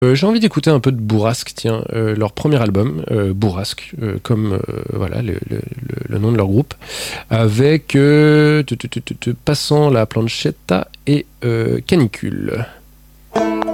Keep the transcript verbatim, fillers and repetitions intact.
Euh, j'ai envie d'écouter un peu de Bourrasque, tiens, euh, leur premier album, euh, Bourrasque, euh, comme euh, voilà le, le- le- le nom de leur groupe, avec euh, tu- tu- tu- tu- tu- Passant la Planchetta et euh, Canicule.